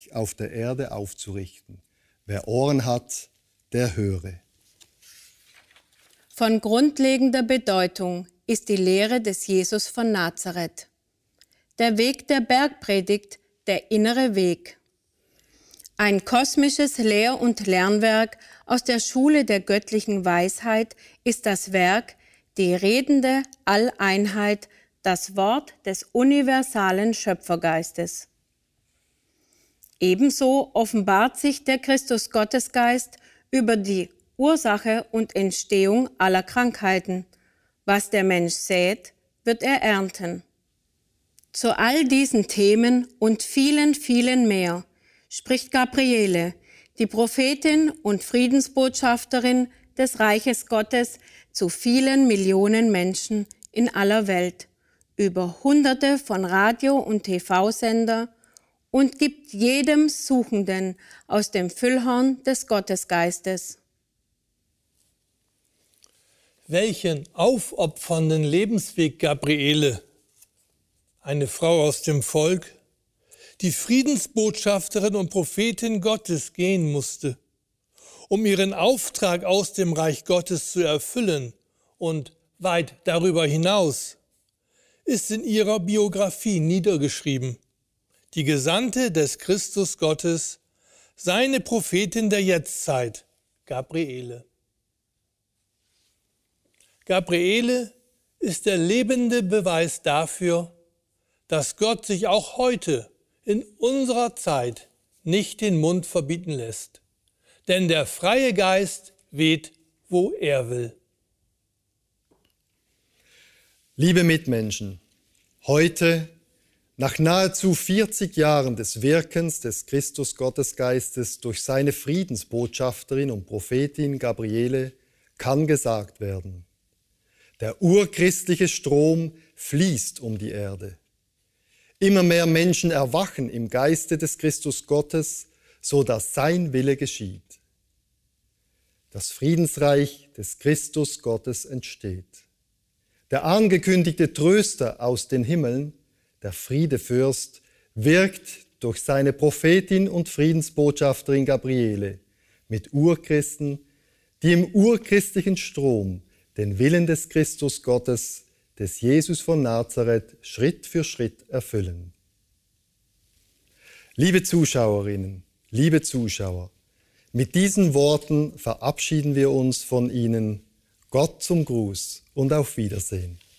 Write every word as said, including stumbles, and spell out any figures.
auf der Erde aufzurichten. Wer Ohren hat, der höre. Von grundlegender Bedeutung ist die Lehre des Jesus von Nazareth. Der Weg der Bergpredigt, der innere Weg. Ein kosmisches Lehr- und Lernwerk aus der Schule der göttlichen Weisheit ist das Werk, die redende Alleinheit, das Wort des universalen Schöpfergeistes. Ebenso offenbart sich der Christus-Gottesgeist über die Ursache und Entstehung aller Krankheiten. Was der Mensch sät, wird er ernten. Zu all diesen Themen und vielen, vielen mehr spricht Gabriele, die Prophetin und Friedensbotschafterin des Reiches Gottes zu vielen Millionen Menschen in aller Welt, über Hunderte von Radio- und T V-Sender und gibt jedem Suchenden aus dem Füllhorn des Gottesgeistes. Welchen aufopfernden Lebensweg Gabriele, eine Frau aus dem Volk, die Friedensbotschafterin und Prophetin Gottes gehen musste, um ihren Auftrag aus dem Reich Gottes zu erfüllen und weit darüber hinaus, ist in ihrer Biografie niedergeschrieben. Die Gesandte des Christus Gottes, seine Prophetin der Jetztzeit, Gabriele. Gabriele ist der lebende Beweis dafür, dass Gott sich auch heute in unserer Zeit nicht den Mund verbieten lässt. Denn der freie Geist weht, wo er will. Liebe Mitmenschen, heute, nach nahezu vierzig Jahren des Wirkens des Christus-Gottesgeistes durch seine Friedensbotschafterin und Prophetin Gabriele, kann gesagt werden: Der urchristliche Strom fließt um die Erde. Immer mehr Menschen erwachen im Geiste des Christus Gottes, so dass sein Wille geschieht. Das Friedensreich des Christus Gottes entsteht. Der angekündigte Tröster aus den Himmeln, der Friedefürst, wirkt durch seine Prophetin und Friedensbotschafterin Gabriele mit Urchristen, die im urchristlichen Strom den Willen des Christus Gottes, des Jesus von Nazareth, Schritt für Schritt erfüllen. Liebe Zuschauerinnen, liebe Zuschauer, mit diesen Worten verabschieden wir uns von Ihnen. Gott zum Gruß und auf Wiedersehen.